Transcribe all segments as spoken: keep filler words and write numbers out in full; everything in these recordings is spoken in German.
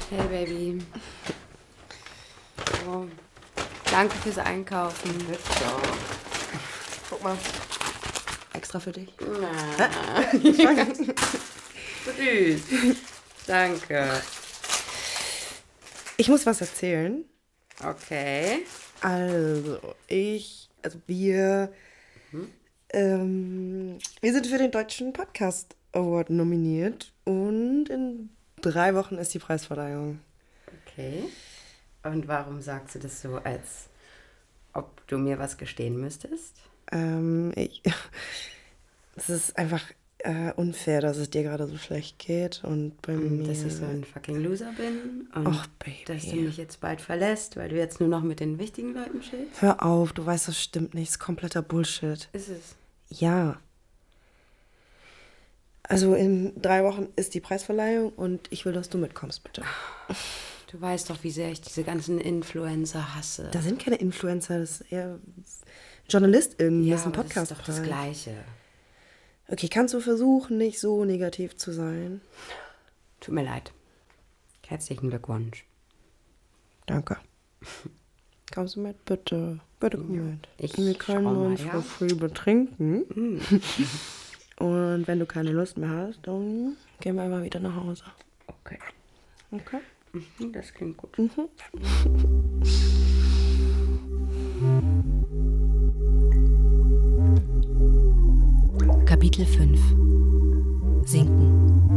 Hey, Baby. Oh, danke fürs Einkaufen. Guck mal. Extra für dich. Süß. Danke. Ich muss was erzählen. Okay. Also, ich, also wir, hm? ähm, wir sind für den Deutschen Podcast Award nominiert und in drei Wochen ist die Preisverleihung. Okay. Und warum sagst du das so, als ob du mir was gestehen müsstest? Ähm, ich, es ist einfach äh, unfair, dass es dir gerade so schlecht geht und bei und mir... Dass ich so ein fucking Loser bin und Och, Baby. Dass du mich jetzt bald verlässt, weil du jetzt nur noch mit den wichtigen Leuten chillst? Hör auf, du weißt, das stimmt nicht, das ist kompletter Bullshit. Ist es? Ja. Also in drei Wochen ist die Preisverleihung und ich will, dass du mitkommst, bitte. Du weißt doch, wie sehr ich diese ganzen Influencer hasse. Da sind keine Influencer, das ist eher JournalistInnen, ja, das ist ein Podcast. Das ist doch das Gleiche. Okay, kannst du versuchen, nicht so negativ zu sein? Tut mir leid. Herzlichen Glückwunsch. Danke. Kommst du mit, bitte? Bitte komm mit. Ich Wir können uns ja. for free betrinken. Mm. Und wenn du keine Lust mehr hast, dann gehen wir einfach wieder nach Hause. Okay. Okay? Mhm, das klingt gut. Mhm. Kapitel fünf. Sinken.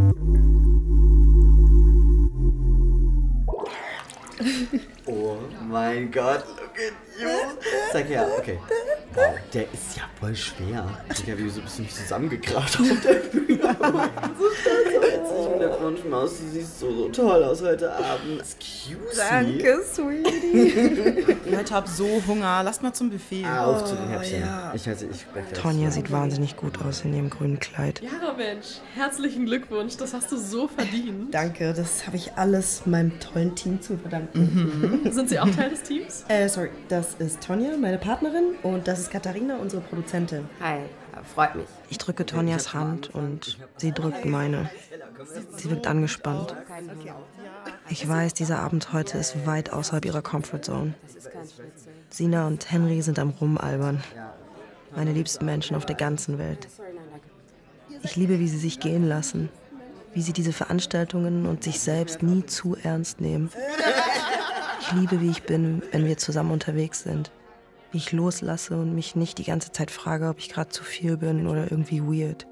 Oh mein Gott, look at you. Sag her, okay. Wow, der ist ja voll schwer. Digga, wieso bist du nicht zusammengekracht auf der Bühne? Herzlichen Glückwunsch, Maus. Du siehst so, so toll aus heute Abend. Excuse Danke, Sweetie. Leute, hab so Hunger. Lasst mal zum Buffet. Ah, auf zu den Häppchen. ja. Ich weiß, ich spreche jetzt. Tonja sieht wahnsinnig gut aus in ihrem grünen Kleid. Ja, Mensch, herzlichen Glückwunsch. Das hast du so verdient. Danke, das habe ich alles meinem tollen Team zu verdanken. Mhm. Sind Sie auch Teil des Teams? Äh, sorry, das ist Tonja, meine Partnerin, und das ist Katharina, unsere Produzentin. Hi, freut mich. Ich drücke Tonjas Hand und sie drückt meine. Sie wirkt angespannt. Ich weiß, dieser Abend heute ist weit außerhalb ihrer Comfortzone. Sina und Henry sind am Rumalbern. Meine liebsten Menschen auf der ganzen Welt. Ich liebe, wie sie sich gehen lassen. Wie sie diese Veranstaltungen und sich selbst nie zu ernst nehmen. Ich liebe, wie ich bin, wenn wir zusammen unterwegs sind. Wie ich loslasse und mich nicht die ganze Zeit frage, ob ich gerade zu viel bin oder irgendwie weird.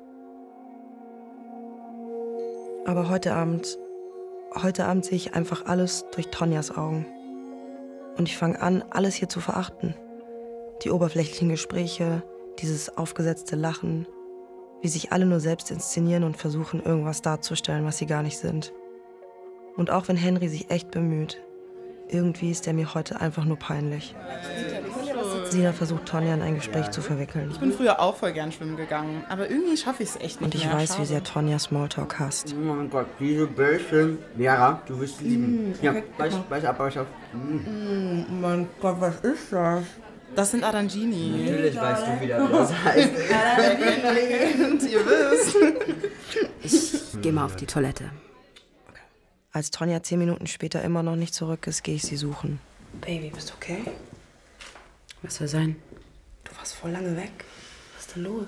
Aber heute Abend, heute Abend sehe ich einfach alles durch Tonjas Augen. Und ich fange an, alles hier zu verachten. Die oberflächlichen Gespräche, dieses aufgesetzte Lachen, wie sich alle nur selbst inszenieren und versuchen, irgendwas darzustellen, was sie gar nicht sind. Und auch wenn Henry sich echt bemüht, irgendwie ist er mir heute einfach nur peinlich. Sina versucht, Tonja in ein Gespräch zu verwickeln. Ich bin früher auch voll gern schwimmen gegangen, aber irgendwie schaffe ich es echt nicht Und ich mehr. weiß, Schade. wie sehr Tonja Smalltalk hasst. Oh mein Gott, diese Bällchen. Lara, du wirst sie lieben. Mm, Ja, okay, beiß, genau. beiß ab, beiß ab. Mm. Mm, mein Gott, was ist das? Das sind Arangini. Natürlich weißt du wieder, wie das heißt. Ihr wisst. Ich geh mal auf die Toilette. Als Tonja zehn Minuten später immer noch nicht zurück ist, gehe ich sie suchen. Baby, bist du okay? Was soll sein? Du warst voll lange weg. Was ist denn los?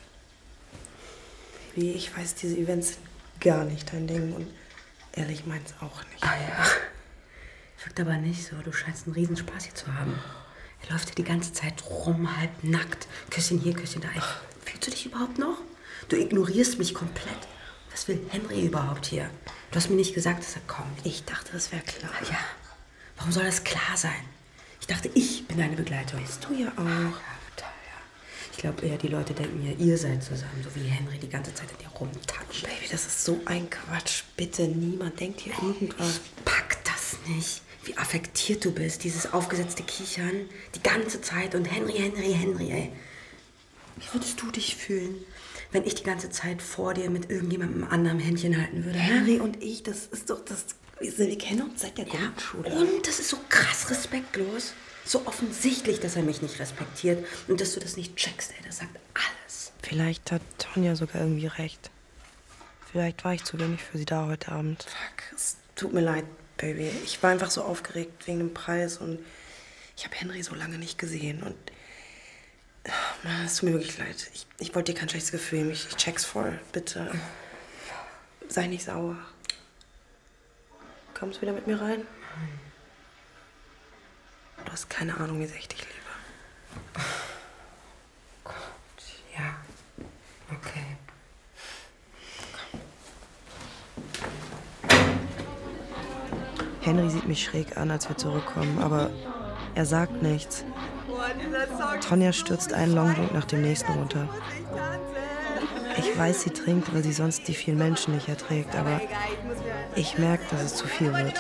Baby, ich weiß, diese Events sind gar nicht dein Ding und ehrlich meins auch nicht. Ah ja. Wirkt aber nicht so. Du scheinst einen Riesenspaß hier zu haben. Er läuft hier die ganze Zeit rum, halb nackt. Küsschen hier, Küsschen da. Fühlst du dich überhaupt noch? Du ignorierst mich komplett. Was will Henry überhaupt hier? Du hast mir nicht gesagt, dass er kommt. Ich dachte, das wäre klar. Ja. Warum soll das klar sein? Ich dachte, ich bin deine Begleitung. Bist du ja auch. Ja, total, ja. Ich glaube eher, die Leute denken ja, ihr seid zusammen, so wie Henry die ganze Zeit in dir rumtatscht. Baby, das ist so ein Quatsch. Bitte, niemand denkt hier irgendwas. Pack das nicht. Wie affektiert du bist, dieses aufgesetzte Kichern, die ganze Zeit und Henry, Henry, Henry, ey. Wie würdest du dich fühlen, wenn ich die ganze Zeit vor dir mit irgendjemandem anderem Händchen halten würde? Henry und ich, das ist doch das... Wir kennen uns seit der Grundschule. Und das ist so krass respektlos. So offensichtlich, dass er mich nicht respektiert und dass du das nicht checkst, ey. Das sagt alles. Vielleicht hat Tonja sogar irgendwie recht. Vielleicht war ich zu wenig für sie da heute Abend. Fuck, es tut mir leid. Baby, ich war einfach so aufgeregt wegen dem Preis und ich habe Henry so lange nicht gesehen und Mann, es tut mir wirklich leid. Ich, ich wollte dir kein schlechtes Gefühl geben. Ich, ich check's voll. Bitte. Sei nicht sauer. Kommst du wieder mit mir rein? Du hast keine Ahnung, wie sehr ich dich liebe. Gott, ja. Okay. Henry sieht mich schräg an, als wir zurückkommen, aber er sagt nichts. Tonja stürzt einen Longdrink nach dem nächsten runter. Ich weiß, sie trinkt, weil sie sonst die vielen Menschen nicht erträgt, aber ich merke, dass es zu viel wird.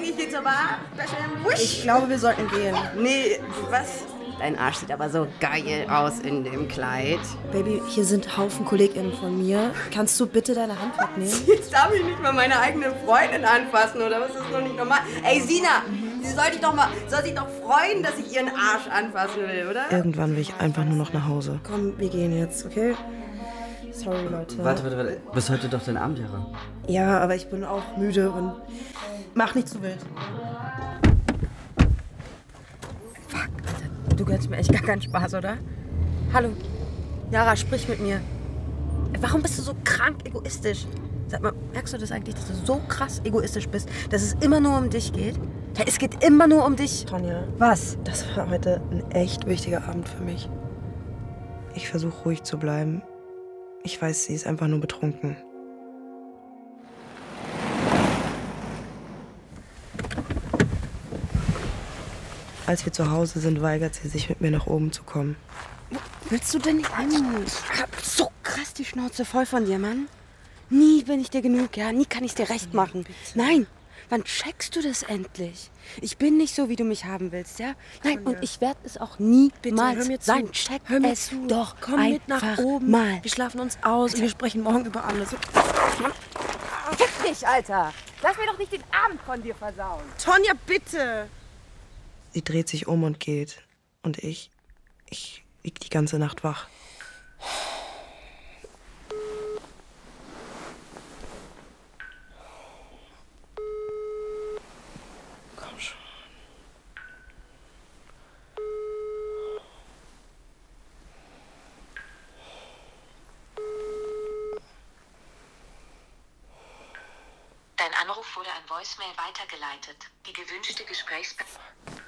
Ich glaube, wir sollten gehen. Nee, was? Dein Arsch sieht aber so geil aus in dem Kleid. Baby, hier sind Haufen KollegInnen von mir. Kannst du bitte deine Hand wegnehmen? Jetzt darf ich nicht mal meine eigene Freundin anfassen, oder was? Das ist noch nicht normal. Ey, Sina, sie soll, dich doch mal, soll sich doch freuen, dass ich ihren Arsch anfassen will, oder? Irgendwann will ich einfach nur noch nach Hause. Komm, wir gehen jetzt, okay? Sorry, Leute. Warte, warte, warte. Bis heute doch dein Abend, Jara. Ja, aber ich bin auch müde und mach nicht zu wild. Fuck, Alter, du gönnst mir echt gar keinen Spaß, oder? Hallo, Jara, sprich mit mir. Warum bist du so krank egoistisch? Sag mal, merkst du das eigentlich, dass du so krass egoistisch bist, dass es immer nur um dich geht? Ja, es geht immer nur um dich. Tonja, Was? das war heute ein echt wichtiger Abend für mich. Ich versuche ruhig zu bleiben. Ich weiß, sie ist einfach nur betrunken. Als wir zu Hause sind, weigert sie sich, mit mir nach oben zu kommen. Willst du denn nicht hin? Ich hab so krass die Schnauze voll von dir, Mann. Nie bin ich dir genug, ja? Nie kann ich dir recht machen. Nein, wann checkst du das endlich? Ich bin nicht so, wie du mich haben willst, ja? Nein, und ich werde es auch niemals sein. Check Hör mir es zu. doch Komm mit nach einfach oben. mal. Wir schlafen uns aus und wir sprechen morgen über alles. Fick dich, Alter! Lass mir doch nicht den Abend von dir versauen. Tonja, bitte! Sie dreht sich um und geht. Und ich, ich lieg die ganze Nacht wach. Komm schon. Dein Anruf wurde an Voicemail weitergeleitet. Die gewünschte Gesprächsperson...